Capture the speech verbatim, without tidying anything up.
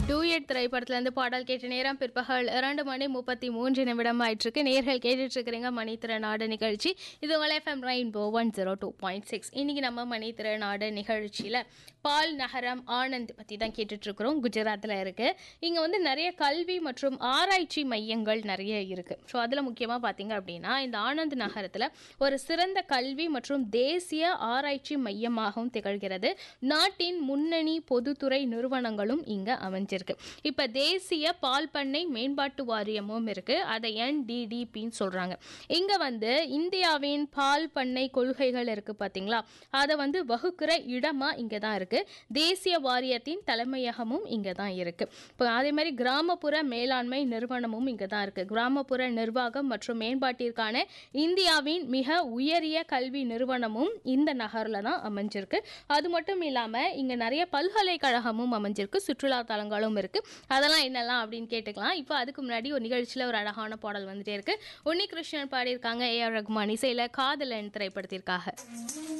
Duet திரைப்படத்திலிருந்து பாடல் கேட்ட நேரம் பிற்பகல் இரண்டு மணி முப்பத்தி மூன்று நிமிடம் ஆயிட்டிருக்கு. நேர்கள் கேட்டுட்டு இருக்கிறீங்க மணித்திறனாடு நிகழ்ச்சி. இது உங்கள் FM rainbow one zero two point six. இன்னைக்கு நம்ம மணித்திறனாடு நிகழ்ச்சியில் பால் நகரம் ஆனந்த் பற்றி தான் கேட்டுட்டு இருக்கிறோம். குஜராத்தில் இருக்கு. இங்கே வந்து நிறைய கல்வி மற்றும் ஆராய்ச்சி மையங்கள் நிறைய இருக்கு. ஸோ அதில் முக்கியமாக பார்த்தீங்க அப்படின்னா இந்த ஆனந்த் நகரத்தில் ஒரு சிறந்த கல்வி மற்றும் தேசிய ஆராய்ச்சி மையமாகவும் திகழ்கிறது. நாட்டின் முன்னணி பொதுத்துறை நிறுவனங்களும் இங்கே அமைஞ்சிருக்கு. இப்போ தேசிய பால் பண்ணை மேம்பாட்டு வாரியமும் இருக்கு. அதை என்டிடிபின்னு சொல்றாங்க. இங்க வந்து இந்தியாவின் பால் பண்ணை கொள்கைகள் இருக்கு பாத்தீங்களா, அதை வந்து வகுக்கிற இடமா இங்க தான் இருக்கு. தேசிய வாரியத்தின் தலைமையகமும் இங்க தான் இருக்கு. இப்போ அதே மாதிரி கிராமப்புற மேலாண்மை நிறுவனமும் இங்க தான் இருக்கு. கிராமப்புற நிர்வாகம் மற்றும் மேம்பாட்டிற்கான இந்தியாவின் மிக உயரிய கல்வி நிறுவனமும் இந்த நகர்ல தான் அமைஞ்சிருக்கு. அது மட்டும் இல்லாம இங்க நிறைய பல்கலைக்கழகமும் அமைஞ்சிருக்கு. சுற்றுலா தலங்களும் இருக்கு. அதெல்லாம் என்னெல்லாம் அப்படின்னு கேட்டுக்கலாம். இப்போ அதுக்கு முன்னாடி ஒரு நிகழ்ச்சியில் ஒரு அழகான பாடல் வந்துட்டே இருக்கு. உன்னி கிருஷ்ணன் பாடியிருக்காங்க. ஏ ஆர் ரகுமான் இசையில காதலன் திரைப்படத்திற்காக.